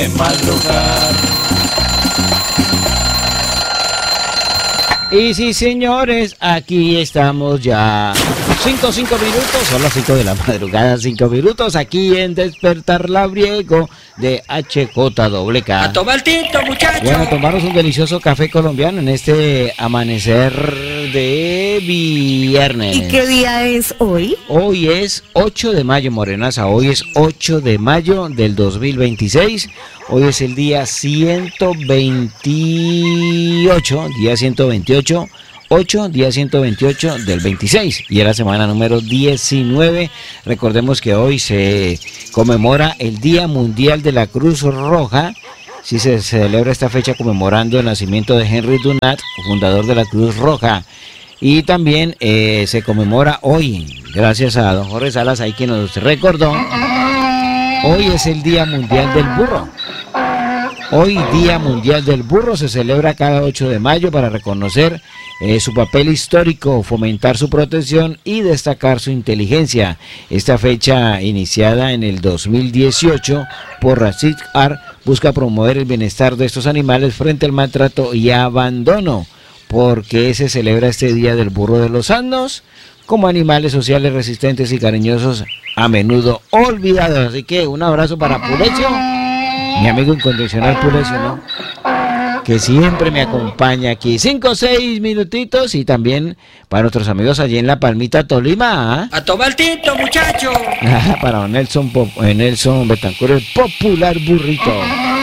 madrugar. Y sí, señores, aquí estamos ya. 5 minutos, son las 5 de la madrugada, 5 minutos, aquí en Despertar Labriego de HJWK. A tomar tinto, muchachos. Bueno, tomaros un delicioso café colombiano en este amanecer de viernes. ¿Y qué día es hoy? Hoy es 8 de mayo, Morenaza, hoy es 8 de mayo del 2026. Hoy es el día 128, día 128, 8, día 128 del 26 y es la semana número 19. Recordemos que hoy se conmemora el Día Mundial de la Cruz Roja. Sí, se celebra esta fecha conmemorando el nacimiento de Henry Dunant, fundador de la Cruz Roja. Y también se conmemora hoy, gracias a don Jorge Salas, ahí que nos recordó, hoy es el Día Mundial del Burro. Hoy, Día Mundial del Burro, se celebra cada 8 de mayo para reconocer su papel histórico, fomentar su protección y destacar su inteligencia. Esta fecha, iniciada en el 2018 por Rashid Ar, busca promover el bienestar de estos animales frente al maltrato y abandono. ¿Por qué se celebra este Día del Burro de los Andes? Como animales sociales resistentes y cariñosos, a menudo olvidados. Así que un abrazo para Pulecio, mi amigo incondicional Pulecio, ¿no?, que siempre me acompaña aquí. 5 o 6 minutitos y también para nuestros amigos allí en La Palmita, Tolima. A tomar tinto, muchachos. Para don Nelson Betancourt, el popular burrito.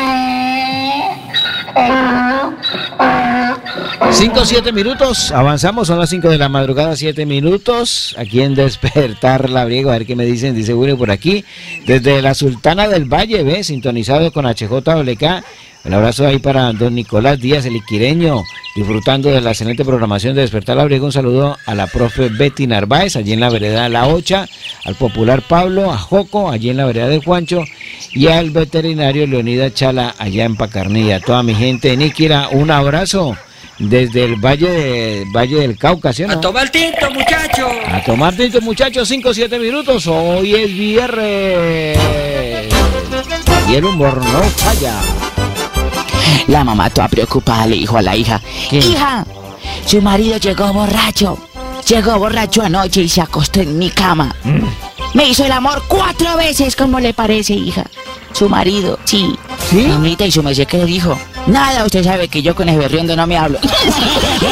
5 o 7 minutos, avanzamos, son las 5 de la madrugada, 7 minutos, aquí en Despertar Labriego, a ver qué me dicen, dice Willy por aquí, desde la Sultana del Valle, ¿ves? Sintonizado con HJWK, el abrazo ahí para don Nicolás Díaz, el iquireño, disfrutando de la excelente programación de Despertar Labriego. Un saludo a la profe Betty Narváez, allí en la vereda La Ocha, al popular Pablo, a Joco, allí en la vereda de Juancho, y al veterinario Leonida Chala, allá en Pacarnilla. Toda mi gente de Níquira, un abrazo desde el Valle del Cauca, ¿sí o no? A tomar tinto, muchachos. A tomar tinto, muchachos, 5 o 7 minutos, hoy es viernes y el humor no falla. La mamá toda preocupada le dijo a la hija: ¿qué? Hija, su marido llegó borracho anoche y se acostó en mi cama. Me hizo el amor 4 veces, ¿cómo le parece, hija? Su marido, sí. ¿Sí? Mamita, ¿y su merced qué dijo? Nada, usted sabe que yo con ese berriondo no me hablo.